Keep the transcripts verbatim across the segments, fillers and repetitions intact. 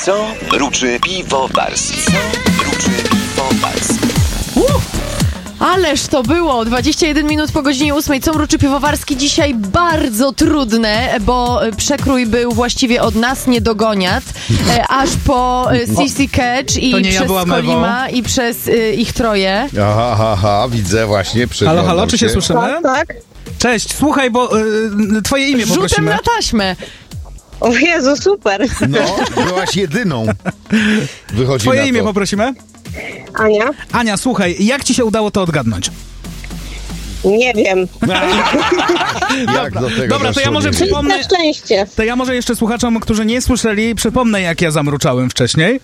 Co mruczy piwowarski? Co mruczy piwowarski? Ależ to było! dwadzieścia jeden minut po godzinie ósmej. Co mruczy piwowarski? Dzisiaj bardzo trudne, bo przekrój był właściwie od nas niedogoniat, aż po C C Catch i nie ja przez Kolima i przez y, ich troje. Aha, aha, aha, widzę właśnie. Halo, halo, czy się słyszymy? Tak, tak. Cześć, słuchaj, bo y, twoje imię Rzutem poprosimy. na taśmę. O Jezu, super. No, byłaś jedyną. Wychodzi Twoje na imię to. poprosimy. Ania? Ania, słuchaj, jak ci się udało to odgadnąć? Nie wiem. Jak do tego Dobra, to doszło, ja może nie wiem. przypomnę... Na szczęście. To ja może jeszcze słuchaczom, którzy nie słyszeli, przypomnę, jak ja zamruczałem wcześniej.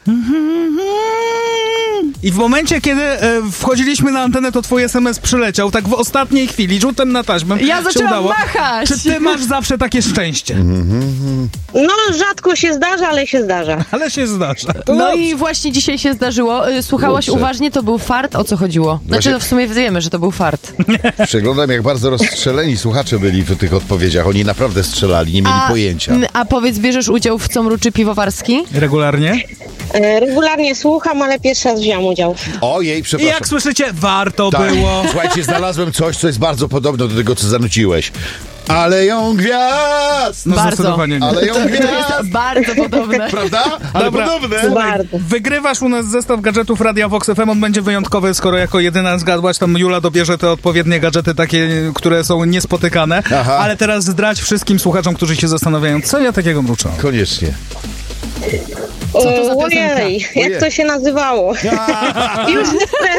I w momencie, kiedy e, wchodziliśmy na antenę, to twój es em es przyleciał, tak w ostatniej chwili, rzutem na taśmę. Ja się zaczęłam udało. machać. Czy ty masz zawsze takie szczęście? No, rzadko się zdarza, ale się zdarza. Ale się zdarza. To No dobrze. i właśnie dzisiaj się zdarzyło. Y, Słuchałaś Kurczę. uważnie, to był fart? O co chodziło? Znaczy, Właśnie- no w sumie wiemy, że to był fart. Przeglądam, jak bardzo rozstrzeleni słuchacze byli w tych odpowiedziach. Oni naprawdę strzelali, nie mieli pojęcia. n- a powiedz, bierzesz udział w Co mruczy piwowarski? Regularnie? E, regularnie słucham, ale pierwszy raz wziąłem udział. Ojej, I przepraszam. jak słyszycie, warto Tak. było. Słuchajcie, znalazłem coś, co jest bardzo podobne do tego, co zanuciłeś. Aleją gwiazd! No Bardzo. zdecydowanie nie. Aleją To jest gwiazd! bardzo podobne. Prawda? Ale Dobra. podobne. Bardzo. Wygrywasz u nas zestaw gadżetów Radia Vox F M. On będzie wyjątkowy, skoro jako jedyna zgadłaś, tam Jula dobierze te odpowiednie gadżety, takie, które są niespotykane. Aha. Ale teraz zdradź wszystkim słuchaczom, którzy się zastanawiają, co ja takiego mruczę. Koniecznie. to za Ojej, Ojej. jak to się nazywało? Już nie